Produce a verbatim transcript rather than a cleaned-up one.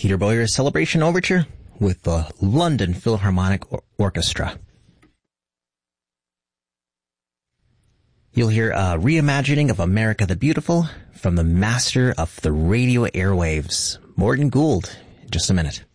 Peter Boyer's Celebration Overture with the London Philharmonic Or- Orchestra. You'll hear a reimagining of America the Beautiful from the master of the radio airwaves, Morton Gould, in just a minute.